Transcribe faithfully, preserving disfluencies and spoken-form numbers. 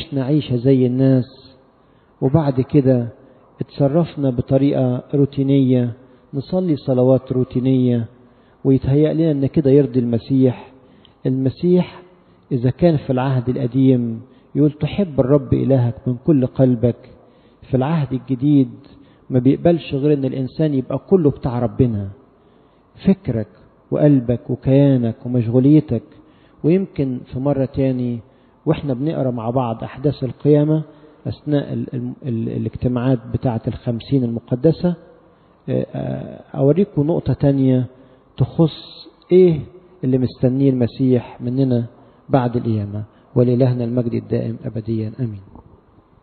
عشنا عيشة زي الناس وبعد كده اتصرفنا بطريقة روتينية، نصلي صلوات روتينية ويتهيأ لنا ان كده يرضي المسيح. المسيح إذا كان في العهد القديم يقول تحب الرب إلهك من كل قلبك، في العهد الجديد ما بيقبلش غير ان الإنسان يبقى كله بتاع ربنا، فكرك وقلبك وكيانك ومشغوليتك. ويمكن في مرة تاني واحنا بنقرأ مع بعض أحداث القيامة أثناء ال ال ال الاجتماعات بتاعة الخمسين المقدسة أوريكم نقطة تانية تخص إيه اللي مستنيه المسيح مننا بعد القيامة. ولإلهنا المجد الدائم أبديا آمين.